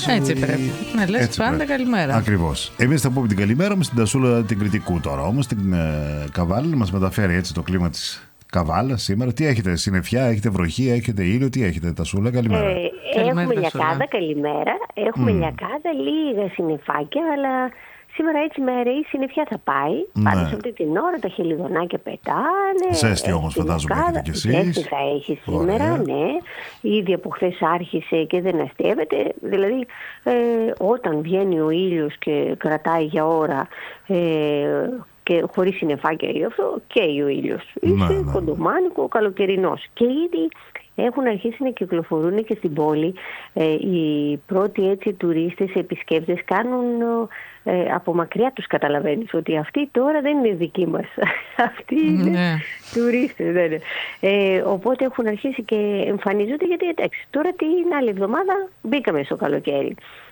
Έτσι πρέπει. Να λες πάντα καλημέρα. Ακριβώς. Εμείς θα πούμε την καλημέρα μας στην Τασούλα την Κρητικού τώρα. Όμως την Καβάλα μας μεταφέρει έτσι το κλίμα της Καβάλα σήμερα. Τι έχετε, συννεφιά, έχετε βροχή, έχετε ήλιο, τι έχετε, Τασούλα, καλημέρα. Έχουμε λιακάδα, καλημέρα. Έχουμε λιακάδα, λίγα συννεφάκια, αλλά σήμερα έτσι με αραιή συννεφιά θα πάει. Πάντως αυτή την ώρα τα χελιδονάκια πετάνε. Ζέστη όμως φαντάζομαι έχετε κι εσείς. Ζέστη θα έχει σήμερα, ναι. Ήδη από χθες άρχισε και δεν αστεύεται. Δηλαδή όταν βγαίνει ο ήλιος και κρατάει για ώρα και χωρίς συννεφάκια ή αυτό, καίει ο ήλιος. Είσαι κοντομάνικο, καλοκαιρινός. Και ήδη έχουν αρχίσει να κυκλοφορούν και στην πόλη οι πρώτοι έτσι τουρίστες, επισκέπτες, κάνουν από μακριά τους καταλαβαίνεις ότι αυτοί τώρα δεν είναι δικοί μας. Αυτοί είναι τουρίστες. Δεν είναι. Οπότε έχουν αρχίσει και εμφανίζονται γιατί εντάξει, τώρα την άλλη εβδομάδα μπήκαμε στο καλοκαίρι.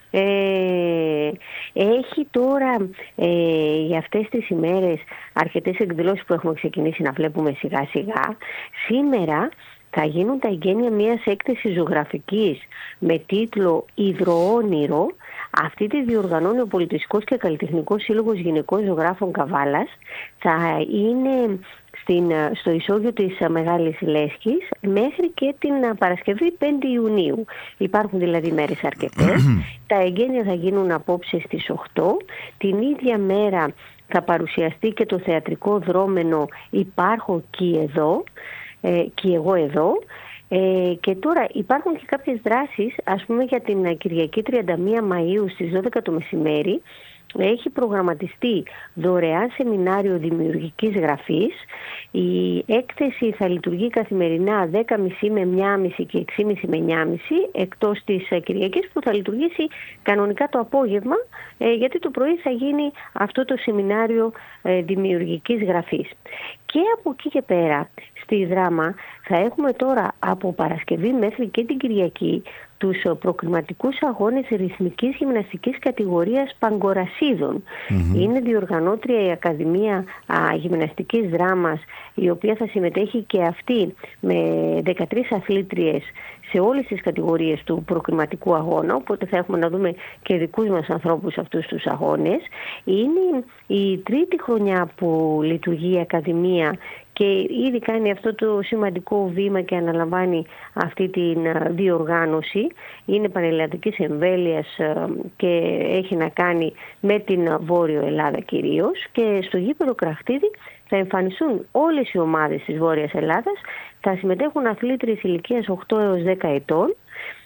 Έχει τώρα για αυτές τις ημέρες αρκετές εκδηλώσεις που έχουμε ξεκινήσει να βλέπουμε σιγά σιγά. Σήμερα θα γίνουν τα εγγένεια μιας έκθεσης ζωγραφικής με τίτλο «Υδροόνυρο». Αυτή τη διοργανώνει ο Πολιτιστικός και Καλλιτεχνικός Σύλλογος Γυναικών Ζωγράφων Καβάλας. Θα είναι στο ισόγειο της Μεγάλης Λέσχης μέχρι και την Παρασκευή 5 Ιουνίου. Υπάρχουν δηλαδή μέρες αρκετές. Τα εγγένεια θα γίνουν απόψε στις 8. Την ίδια μέρα θα παρουσιαστεί και το θεατρικό δρόμενο «Υπάρχω και εδώ». Και εγώ εδώ. Και τώρα υπάρχουν και κάποιες δράσεις, ας πούμε για την Κυριακή 31 Μαΐου στις 12 το μεσημέρι έχει προγραμματιστεί δωρεάν σεμινάριο δημιουργικής γραφής. Η έκθεση θα λειτουργεί καθημερινά 10.30 με 1.30 και 6.30 με 9.30 εκτός της Κυριακής που θα λειτουργήσει κανονικά το απόγευμα γιατί το πρωί θα γίνει αυτό το σεμινάριο δημιουργικής γραφής. Και από εκεί και πέρα στη Δράμα θα έχουμε τώρα από Παρασκευή μέχρι και την Κυριακή τους προκριματικούς αγώνες ρυθμικής γυμναστικής κατηγορίας Παγκορασίδων. Είναι διοργανώτρια η Ακαδημία Γυμναστικής Δράμας, η οποία θα συμμετέχει και αυτή με 13 αθλήτριες σε όλες τις κατηγορίες του προκριματικού αγώνα, οπότε θα έχουμε να δούμε και δικούς μας ανθρώπους σε αυτούς τους αγώνες. Είναι η τρίτη χρονιά που λειτουργεί η Ακαδημία και ήδη κάνει αυτό το σημαντικό βήμα και αναλαμβάνει αυτή τη διοργάνωση. Είναι πανελλαδικής εμβέλειας και έχει να κάνει με την Βόρειο Ελλάδα κυρίως. Και στο γήπεδο Κραχτίδη θα εμφανιστούν όλες οι ομάδες της Βόρειας Ελλάδας. Θα συμμετέχουν αθλήτριες ηλικίας 8 έως 10 ετών.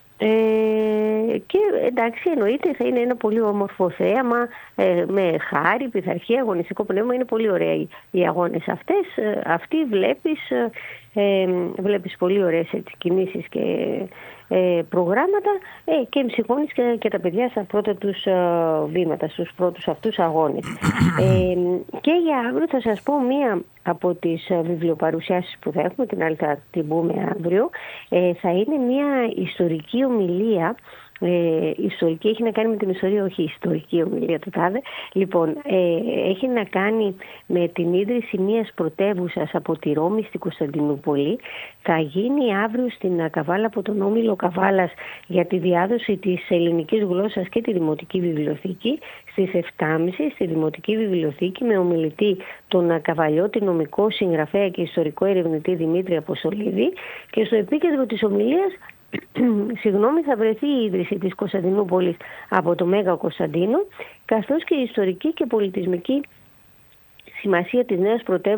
Και εντάξει, εννοείται θα είναι ένα πολύ όμορφο θέαμα με χάρη, πειθαρχία, αγωνιστικό πνεύμα. Είναι πολύ ωραία οι αγώνες αυτές. Αυτοί βλέπεις πολύ ωραίες κινήσεις και προγράμματα και εμψυχώνεις και τα παιδιά στα πρώτα τους βήματα, στους πρώτους αυτούς αγώνες. Και για αύριο θα σας πω μία από τις βιβλιοπαρουσιάσεις που θα έχουμε, την άλλη θα την πούμε αύριο. Θα είναι μία ιστορική ομιλία. Ιστορική έχει να κάνει με την ιστορία, όχι ιστορική ομιλία του τάδε. Λοιπόν, έχει να κάνει με την ίδρυση μιας πρωτεύουσας από τη Ρώμη στην Κωνσταντινούπολη. Θα γίνει αύριο στην Καβάλα από τον Όμιλο Καβάλας για τη διάδοση της ελληνικής γλώσσας και τη Δημοτική Βιβλιοθήκη στις 7.30 στη Δημοτική Βιβλιοθήκη με ομιλητή τον Καβαλιώτη νομικό συγγραφέα και ιστορικό ερευνητή Δημήτρη Αποστολίδη και στο επίκεντρο της ομιλίας θα βρεθεί η ίδρυση της Κωνσταντινούπολης από το Μέγα Κωνσταντίνο καθώς και η ιστορική και πολιτισμική σημασία της νέας πρωτεύουσας